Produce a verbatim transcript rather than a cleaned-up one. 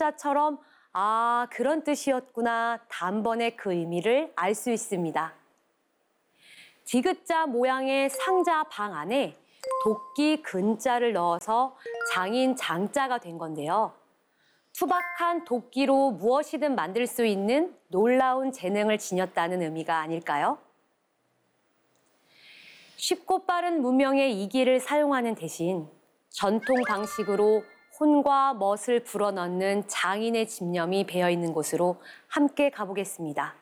글자처럼 아, 그런 뜻이었구나 단번에 그 의미를 알 수 있습니다. 디귿자 모양의 상자 방 안에 도끼 근자를 넣어서 장인 장자가 된 건데요. 투박한 도끼로 무엇이든 만들 수 있는 놀라운 재능을 지녔다는 의미가 아닐까요? 쉽고 빠른 문명의 이기를 사용하는 대신 전통 방식으로 혼과 멋을 불어넣는 장인의 집념이 배어 있는 곳으로 함께 가보겠습니다.